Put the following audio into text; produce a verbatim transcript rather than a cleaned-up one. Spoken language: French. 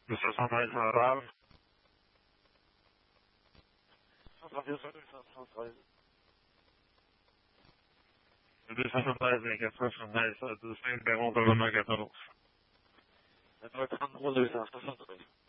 Le soixante-treize central. soixante-dix-sept deux cent soixante-treize. Le deux cent soixante-treize, vingt-quatre soixante-treize, deux cinq, Baron, Colonel quatorze. Le trente-trois deux cent soixante-treize.